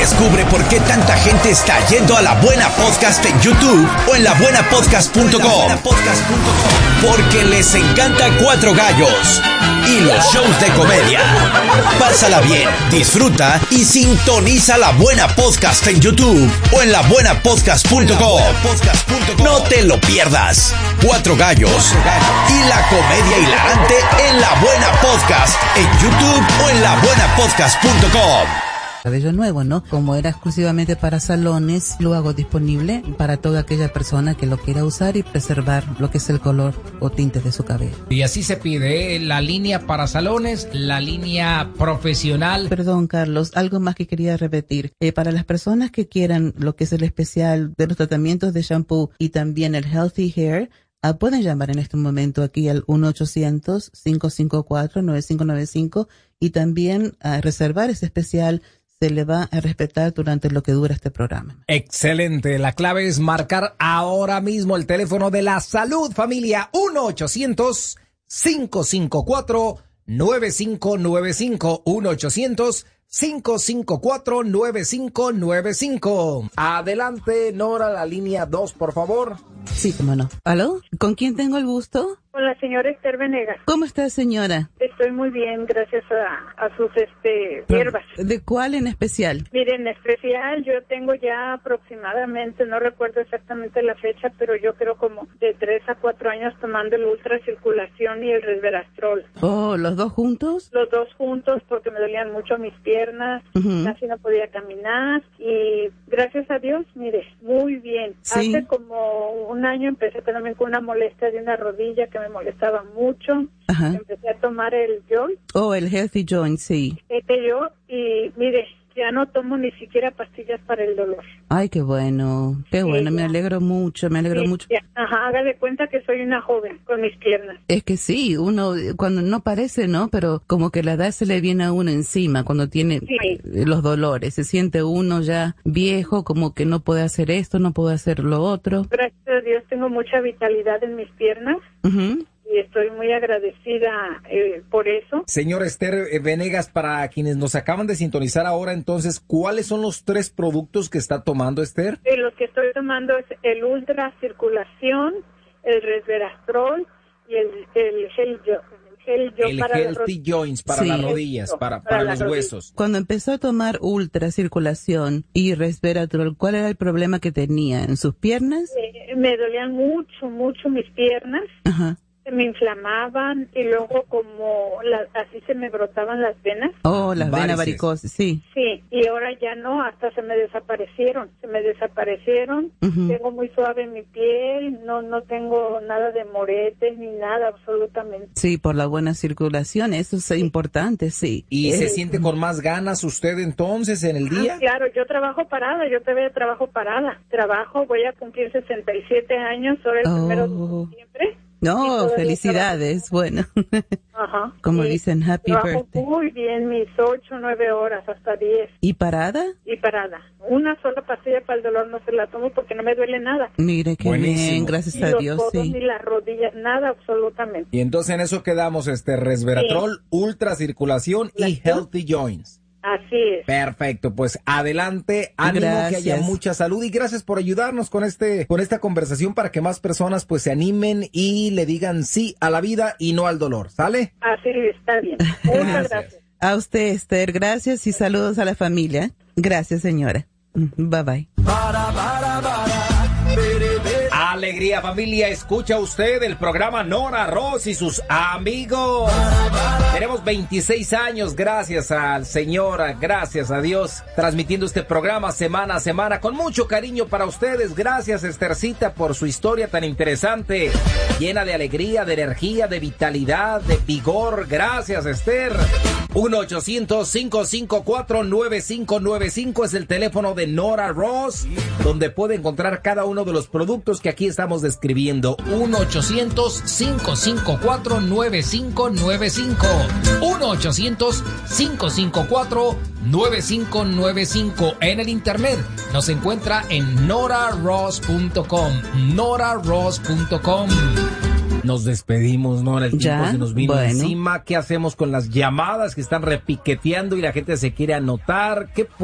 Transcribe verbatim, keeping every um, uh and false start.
Descubre por qué tanta gente está yendo a La Buena Podcast en YouTube o en la buena podcast punto com. Porque les encanta Cuatro Gallos y los shows de comedia. Pásala bien, disfruta y sintoniza La Buena Podcast en YouTube o en la buena podcast punto com. No te lo pierdas. Cuatro Gallos y la comedia hilarante en La Buena Podcast en YouTube o en la buena podcast punto com. Cabello nuevo, ¿no? Como era exclusivamente para salones, lo hago disponible para toda aquella persona que lo quiera usar y preservar lo que es el color o tinte de su cabello. Y así se pide, ¿eh? La línea para salones, la línea profesional. Perdón, Carlos, algo más que quería repetir. Eh, para las personas que quieran lo que es el especial de los tratamientos de shampoo y también el Healthy Hair, Uh, pueden llamar en este momento aquí al uno ochocientos, cinco cinco cuatro, nueve cinco nueve cinco y también a uh, reservar ese especial. Se le va a respetar durante lo que dura este programa. Excelente. La clave es marcar ahora mismo el teléfono de la salud, familia. uno ochocientos, cinco cinco cuatro, nueve cinco nueve cinco. uno ochocientos, cinco cinco cuatro, nueve cinco nueve cinco. Adelante, Nora, la línea dos, por favor. Sí, cómo no. ¿Aló? ¿Con quién tengo el gusto? Con la señora Esther Venegas. ¿Cómo está, señora? Estoy muy bien, gracias a, a sus este hierbas. ¿De cuál en especial? Miren, en especial yo tengo ya aproximadamente, no recuerdo exactamente la fecha, pero yo creo como de tres a cuatro años tomando el ultracirculación y el resveratrol. Oh, ¿los dos juntos? Los dos juntos porque me dolían mucho mis piernas, uh-huh. Casi no podía caminar y gracias a Dios, mire, muy bien. Sí. Hace como un año empecé también con una molestia de una rodilla que me molestaba mucho. Ajá. Empecé a tomar el Joint. Oh, el Healthy Joint, sí. Este yo, y mire, ya no tomo ni siquiera pastillas para el dolor. Ay, qué bueno, qué bueno, sí, me alegro mucho, me alegro sí, mucho. Ya. Ajá, haga de cuenta que soy una joven con mis piernas. Es que sí, uno cuando no parece, ¿no? Pero como que la edad se le viene a uno encima cuando tiene sí. los dolores. Se siente uno ya viejo, como que no puede hacer esto, no puede hacer lo otro. Gracias a Dios tengo mucha vitalidad en mis piernas. Uh-huh. Y estoy muy agradecida eh, por eso. Señor Esther Venegas, para quienes nos acaban de sintonizar ahora, entonces, ¿cuáles son los tres productos que está tomando, Esther? Eh, los que estoy tomando es el ultracirculación, el resveratrol y el, el gel yo. El, el para Healthy Joints para sí. las rodillas, para, para, para los rodillas. Huesos. Cuando empezó a tomar ultracirculación y resveratrol, ¿cuál era el problema que tenía en sus piernas? Eh, me dolían mucho, mucho mis piernas. Ajá. Se me inflamaban y luego como la, así se me brotaban las venas. Oh, las venas varicosas, sí. Sí, y ahora ya no, hasta se me desaparecieron, se me desaparecieron. Uh-huh. Tengo muy suave mi piel, no no tengo nada de moretes ni nada, absolutamente. Sí, por la buena circulación, eso es sí. importante, sí. ¿Y eh, se siente con más ganas usted entonces en el día? Ah, claro, yo trabajo parada, yo todavía trabajo parada. Trabajo, voy a cumplir sesenta y siete años, ahora el oh. primero de diciembre. No, felicidades, bueno. Ajá. Como sí, dicen, happy trabajo birthday. Muy bien, mis ocho, nueve horas, hasta diez. ¿Y parada? Y parada. Una sola pastilla para el dolor no se la tomo porque no me duele nada. Mire, qué Buenísimo. bien, gracias ni a los Dios, codos, sí. Ni las rodillas, nada absolutamente. Y entonces en eso quedamos, este resveratrol, sí. ultracirculación y Healthy Joints. Así es. Perfecto, pues adelante, ánimo, gracias. Que haya mucha salud y gracias por ayudarnos con este con esta conversación para que más personas pues se animen y le digan sí a la vida y no al dolor, ¿sale? Así está bien. Muchas gracias. gracias. A usted, Esther, gracias y saludos a la familia. Gracias, señora. Bye bye. Para, para, para. Alegría, familia, escucha usted el programa Nora Ross y sus amigos. Tenemos veintiséis años, gracias al Señor, gracias a Dios, transmitiendo este programa semana a semana con mucho cariño para ustedes. Gracias, Esthercita, por su historia tan interesante, llena de alegría, de energía, de vitalidad, de vigor. Gracias, Esther. uno ochocientos, cinco cinco cuatro, nueve cinco nueve cinco es el teléfono de Nora Ross, donde puede encontrar cada uno de los productos que aquí estamos describiendo. uno ochocientos, cinco cinco cuatro, nueve cinco nueve cinco. uno ochocientos, cinco cinco cuatro, nueve cinco nueve cinco. En el internet nos encuentra en nora ross punto com. nora ross punto com. Nos despedimos, ¿no? El tiempo ¿Ya? se nos vino Bueno. encima. ¿Qué hacemos con las llamadas que están repiqueteando y la gente se quiere anotar? ¿Qué